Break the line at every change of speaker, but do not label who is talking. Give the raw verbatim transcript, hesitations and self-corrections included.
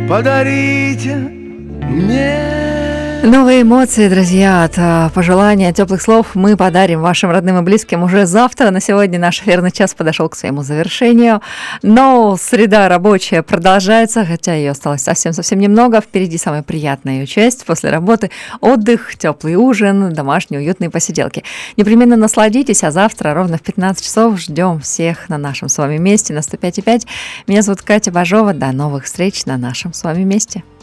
подарите мне.
Новые эмоции, друзья, от пожелания, от теплых слов мы подарим вашим родным и близким уже завтра. На сегодня наш эфирный час подошел к своему завершению. Но среда рабочая продолжается, хотя ее осталось совсем-совсем немного. Впереди самая приятная ее часть после работы. Отдых, теплый ужин, домашние уютные посиделки. Непременно насладитесь, а завтра ровно в пятнадцать часов ждем всех на нашем с вами месте на сто пять и пять. Меня зовут Катя Бажова. До новых встреч на нашем с вами месте.